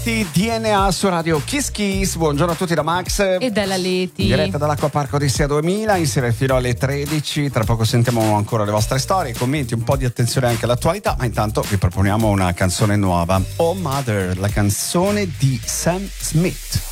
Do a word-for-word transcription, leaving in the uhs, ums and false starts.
D N A su Radio Kiss Kiss. Buongiorno a tutti da Max e dalla Leti, in diretta dall'Acquapark Odissea duemila, insieme fino alle tredici. Tra poco sentiamo ancora le vostre storie, commenti, un po' di attenzione anche all'attualità, ma intanto vi proponiamo una canzone nuova, Oh Mother, la canzone di Sam Smith.